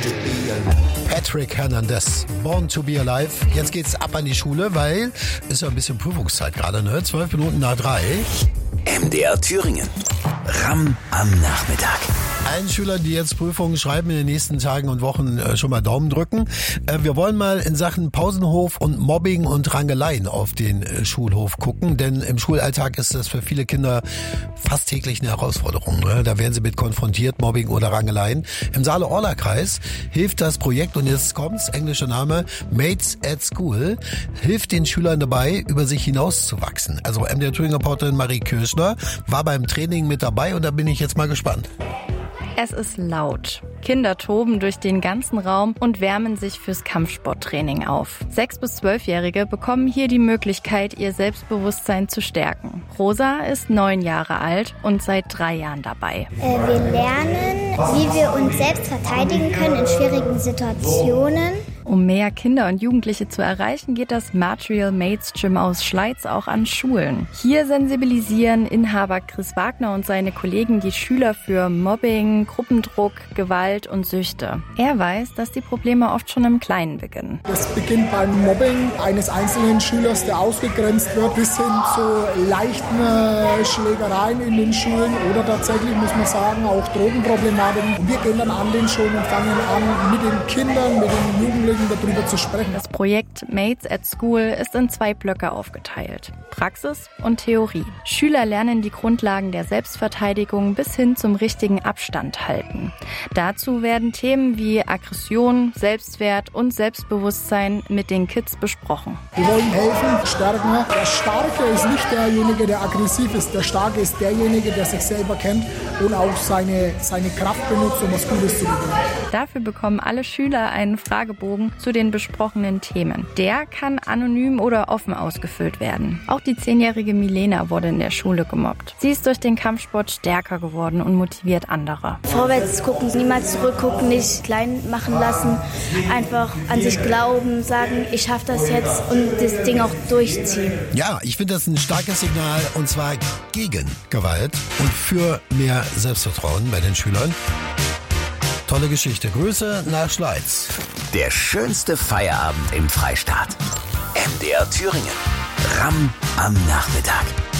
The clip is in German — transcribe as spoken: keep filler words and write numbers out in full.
Patrick Hernandez, Born to be Alive. Jetzt geht's ab an die Schule, weil ist ja ein bisschen Prüfungszeit gerade, ne? Zwölf Minuten nach drei. M D R Thüringen. Ramm am Nachmittag. Allen Schülern, die jetzt Prüfungen schreiben, in den nächsten Tagen und Wochen äh, schon mal Daumen drücken. Äh, wir wollen mal in Sachen Pausenhof und Mobbing und Rangeleien auf den äh, Schulhof gucken, denn im Schulalltag ist das für viele Kinder fast täglich eine Herausforderung. Ne? Da werden sie mit konfrontiert, Mobbing oder Rangeleien. Im Saale-Orla-Kreis hilft das Projekt, und jetzt kommt's, englischer Name, Mates at School, hilft den Schülern dabei, über sich hinauszuwachsen. Also M D R Thüringen-Reporterin Marie Kirschner war beim Training mit dabei, und da bin ich jetzt mal gespannt. Es ist laut. Kinder toben durch den ganzen Raum und wärmen sich fürs Kampfsporttraining auf. Sechs- bis zwölfjährige bekommen hier die Möglichkeit, ihr Selbstbewusstsein zu stärken. Rosa ist neun Jahre alt und seit drei Jahren dabei. Äh, wir lernen, wie wir uns selbst verteidigen können in schwierigen Situationen. Um mehr Kinder und Jugendliche zu erreichen, geht das Material Mates Gym aus Schleiz auch an Schulen. Hier sensibilisieren Inhaber Chris Wagner und seine Kollegen die Schüler für Mobbing, Gruppendruck, Gewalt und Süchte. Er weiß, dass die Probleme oft schon im Kleinen beginnen. Das beginnt beim Mobbing eines einzelnen Schülers, der ausgegrenzt wird, bis hin zu leichten Schlägereien in den Schulen oder tatsächlich, muss man sagen, auch Drogenproblematiken. Und wir gehen dann an den Schulen und fangen an, mit den Kindern, mit den Jugendlichen darüber zu sprechen. Das Projekt Mates at School ist in zwei Blöcke aufgeteilt: Praxis und Theorie. Schüler lernen die Grundlagen der Selbstverteidigung bis hin zum richtigen Abstand halten. Dazu werden Themen wie Aggression, Selbstwert und Selbstbewusstsein mit den Kids besprochen. Wir wollen helfen, stärken. Der Starke ist nicht derjenige, der aggressiv ist. Der Starke ist derjenige, der sich selber kennt und auch seine, seine Kraft benutzt, um was Gutes zu tun. Dafür bekommen alle Schüler einen Fragebogen zu den besprochenen Themen. Der kann anonym oder offen ausgefüllt werden. Auch die zehnjährige Milena wurde in der Schule gemobbt. Sie ist durch den Kampfsport stärker geworden und motiviert andere. Vorwärts gucken, niemals zurückgucken, nicht klein machen lassen, einfach an sich glauben, sagen, ich schaffe das jetzt und das Ding auch durchziehen. Ja, ich finde das ein starkes Signal, und zwar gegen Gewalt und für mehr Selbstvertrauen bei den Schülern. Tolle Geschichte. Grüße nach Schleiz. Der schönste Feierabend im Freistaat. M D R Thüringen. Ramm am Nachmittag.